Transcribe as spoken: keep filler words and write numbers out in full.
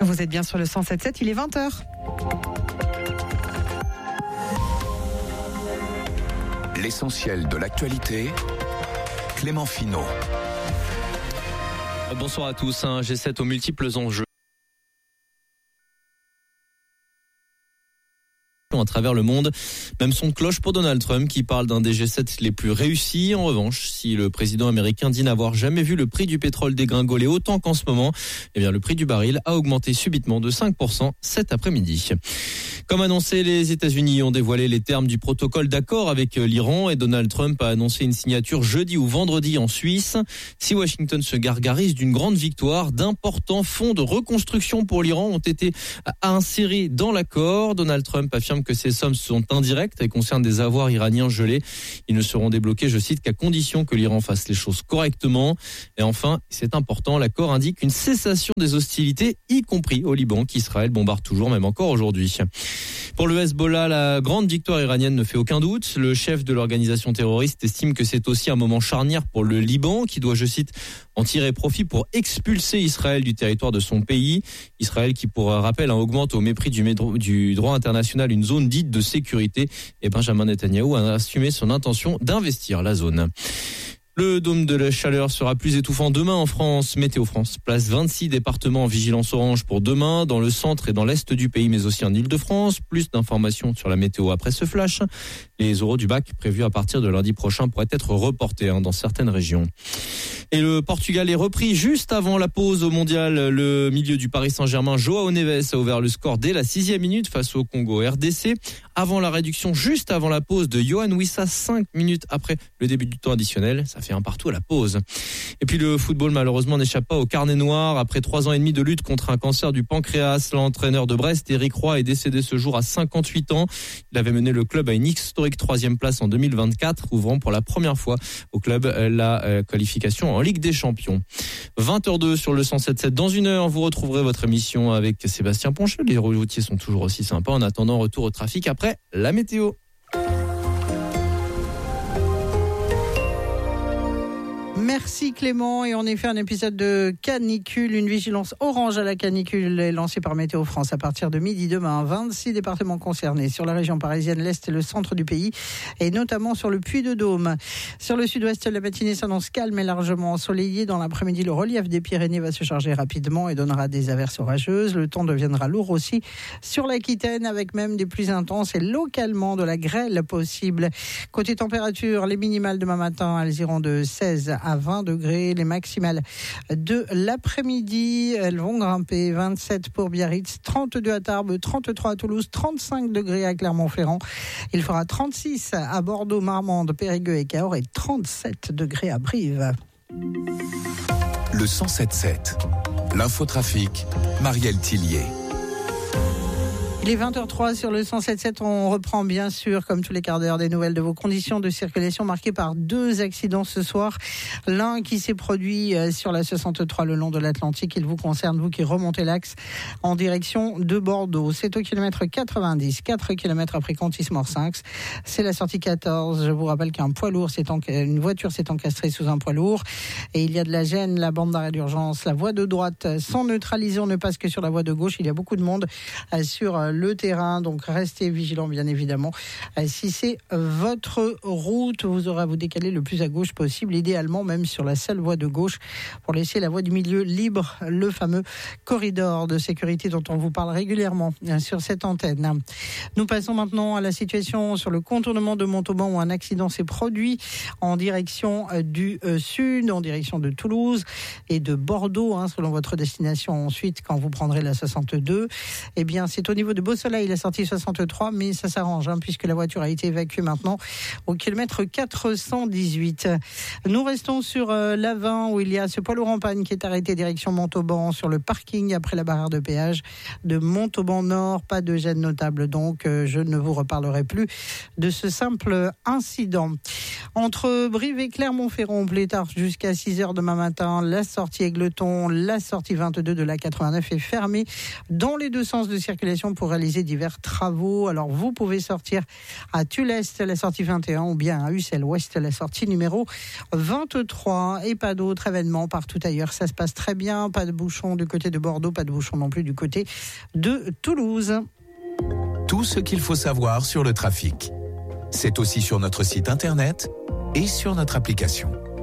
Vous êtes bien sur le cent sept sept, il est vingt heures. L'essentiel de l'actualité, Clément Finot. Bonsoir à tous, un G sept aux multiples enjeux à travers le monde. Même son de cloche pour Donald Trump qui parle d'un des G sept les plus réussis. En revanche, si le président américain dit n'avoir jamais vu le prix du pétrole dégringoler autant qu'en ce moment, eh bien le prix du baril a augmenté subitement de cinq pour cent cet après-midi. Comme annoncé, les États-Unis ont dévoilé les termes du protocole d'accord avec l'Iran et Donald Trump a annoncé une signature jeudi ou vendredi en Suisse. Si Washington se gargarise d'une grande victoire, d'importants fonds de reconstruction pour l'Iran ont été insérés dans l'accord. Donald Trump affirme que ces sommes sont indirectes et concernent des avoirs iraniens gelés. Ils ne seront débloqués, je cite, qu'à condition que l'Iran fasse les choses correctement. Et enfin, c'est important, l'accord indique une cessation des hostilités, y compris au Liban, qu'Israël bombarde toujours, même encore aujourd'hui. Pour le Hezbollah, la grande victoire iranienne ne fait aucun doute. Le chef de l'organisation terroriste estime que c'est aussi un moment charnière pour le Liban, qui doit, je cite, en tirer profit pour expulser Israël du territoire de son pays. Israël qui, pour rappel, augmente au mépris du, médro, du droit international une zone dite de sécurité. Et Benjamin Netanyahou a assumé son intention d'investir la zone. Le dôme de la chaleur sera plus étouffant demain en France. Météo France place vingt-six départements en vigilance orange pour demain, dans le centre et dans l'est du pays, mais aussi en Île-de-France. Plus d'informations sur la météo après ce flash. Les oraux du bac prévus à partir de lundi prochain pourraient être reportés hein, dans certaines régions. Et le Portugal est repris juste avant la pause au mondial. Le milieu du Paris Saint-Germain, João Neves, a ouvert le score dès la sixième minute face au Congo R D C. Avant la réduction, juste avant la pause de Yohan Wissa, cinq minutes après le début du temps additionnel. Ça fait un partout à la pause. Et puis le football, malheureusement, n'échappe pas au carnet noir. Après trois ans et demi de lutte contre un cancer du pancréas, l'entraîneur de Brest, Éric Roy, est décédé ce jour à cinquante-huit ans. Il avait mené le club à une historique troisième place en deux mille vingt-quatre, ouvrant pour la première fois au club la qualification en Ligue des Champions. vingt heures deux sur le cent sept sept. Dans une heure, vous retrouverez votre émission avec Sébastien Poncheux. Les routiers sont toujours aussi sympas. En attendant, retour au trafic après la météo. Merci Clément. Et en effet, un épisode de canicule, une vigilance orange à la canicule est lancée par Météo France à partir de midi demain. vingt-six départements concernés sur la région parisienne, l'Est et le centre du pays, et notamment sur le Puy-de-Dôme. Sur le sud-ouest, la matinée s'annonce calme et largement ensoleillée. Dans l'après-midi, le relief des Pyrénées va se charger rapidement et donnera des averses orageuses. Le temps deviendra lourd aussi sur l'Aquitaine, avec même des pluies intenses et localement de la grêle possible. Côté température, les minimales demain matin, elles iront de seize à vingt degrés, les maximales de l'après-midi, elles vont grimper. vingt-sept pour Biarritz, trente-deux à Tarbes, trente-trois à Toulouse, trente-cinq degrés à Clermont-Ferrand. Il fera trente-six à Bordeaux, Marmande, Périgueux et Cahors et trente-sept degrés à Brive. Le cent sept sept, l'infotrafic, Marielle Tillier. Il est vingt heures trois sur le cent sept sept. On reprend bien sûr, comme tous les quarts d'heure, des nouvelles de vos conditions de circulation marquées par deux accidents ce soir. L'un qui s'est produit sur la soixante-trois le long de l'Atlantique. Il vous concerne, vous qui remontez l'axe en direction de Bordeaux. C'est au kilomètre quatre-vingt-dix, quatre kilomètres après Contis-Morsinx. C'est la sortie quatorze. Je vous rappelle qu'un poids lourd, s'est en... une voiture s'est encastrée sous un poids lourd. Et il y a de la gêne, la bande d'arrêt d'urgence, la voie de droite sans neutraliser. On ne passe que sur la voie de gauche. Il y a beaucoup de monde sur le terrain, donc restez vigilants bien évidemment. Si c'est votre route, vous aurez à vous décaler le plus à gauche possible, idéalement même sur la seule voie de gauche pour laisser la voie du milieu libre, le fameux corridor de sécurité dont on vous parle régulièrement sur cette antenne. Nous passons maintenant à la situation sur le contournement de Montauban où un accident s'est produit en direction du sud, en direction de Toulouse et de Bordeaux, hein, selon votre destination ensuite quand vous prendrez la soixante-deux. Eh bien, c'est au niveau de Beau-Soleil, la sortie soixante-trois, mais ça s'arrange hein, puisque la voiture a été évacuée maintenant au kilomètre quatre cent dix-huit. Nous restons sur euh, l'A vingt où il y a ce poids lourd en panne qui est arrêté direction Montauban sur le parking après la barrière de péage de Montauban Nord. Pas de gêne notable donc, euh, je ne vous reparlerai plus de ce simple incident. Entre Brive et Clermont-Ferrand, plus tard jusqu'à six heures demain matin, la sortie Égleton, la sortie vingt-deux de la quatre-vingt-neuf est fermée dans les deux sens de circulation pour réaliser divers travaux. Alors vous pouvez sortir à Tulle Est, la sortie vingt et un, ou bien à Ussel Ouest, la sortie numéro vingt-trois. Et pas d'autres événements partout ailleurs. Ça se passe très bien. Pas de bouchons du côté de Bordeaux, pas de bouchons non plus du côté de Toulouse. Tout ce qu'il faut savoir sur le trafic. C'est aussi sur notre site internet et sur notre application.